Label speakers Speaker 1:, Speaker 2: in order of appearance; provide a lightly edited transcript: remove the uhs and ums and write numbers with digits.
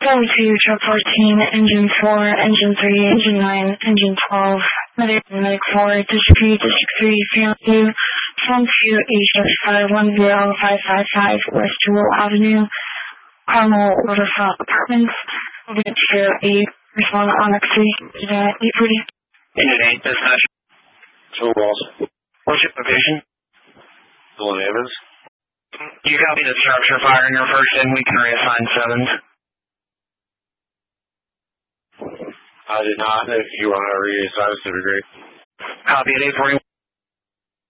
Speaker 1: Go-to, truck 14, engine 4, engine 3, engine 9, engine 12, medic 4, district 3, district 3, family 2, phone 2, HF510555, West Jewel Avenue, Carmel Waterfront Apartments, Unit 8, respond Onyx 3, Unit 840.
Speaker 2: Unit 8, dispatch.
Speaker 3: Two walls.
Speaker 2: What's your location?
Speaker 3: Dylan Evans.
Speaker 2: You copy the structure fire in your first and we can reassign 7s.
Speaker 3: I did not. If you want to reassign us, that'd be great.
Speaker 2: Copy at 841.